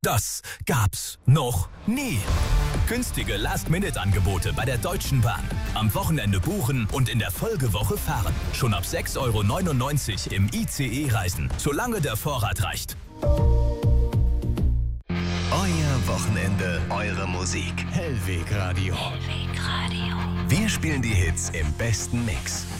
Das gab's noch nie. Günstige Last-Minute-Angebote bei der Deutschen Bahn. Am Wochenende buchen und in der Folgewoche fahren. Schon ab 6,99 € im ICE reisen, solange der Vorrat reicht. Euer Wochenende, eure Musik. Hellweg Radio. Wir spielen die Hits im besten Mix.